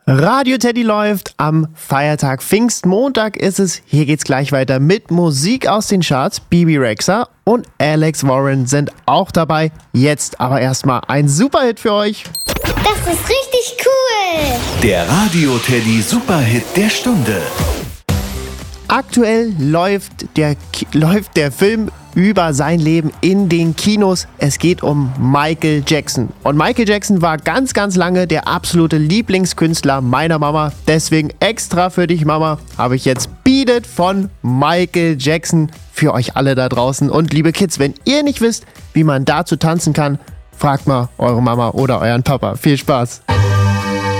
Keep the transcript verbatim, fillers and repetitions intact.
Radio Teddy läuft am Feiertag Pfingstmontag ist es. Hier geht's gleich weiter mit Musik aus den Charts. Bebe Rexha und Alex Warren sind auch dabei. Jetzt aber erstmal ein Superhit für euch. Das ist richtig cool. Der Radio Teddy Superhit der Stunde. Aktuell läuft der, läuft der Film über sein Leben in den Kinos. Es geht um Michael Jackson. Und Michael Jackson war ganz, ganz lange der absolute Lieblingskünstler meiner Mama. Deswegen extra für dich, Mama, habe ich jetzt Beat It von Michael Jackson für euch alle da draußen. Und liebe Kids, wenn ihr nicht wisst, wie man dazu tanzen kann, fragt mal eure Mama oder euren Papa. Viel Spaß!